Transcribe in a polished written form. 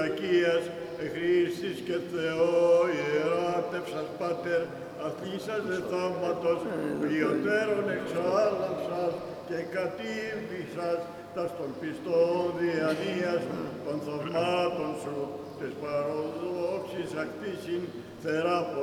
φυλακίας, Χριστής και Θεό ιεράτευσας Πάτερ, αθλήσας δε θαύματος, ποιοτέρων εξάλλαυσας και κατήβησας τας των πιστών διανοίας των θαυμάτων σου, της παροδόξης ακτήσιν θεράπων.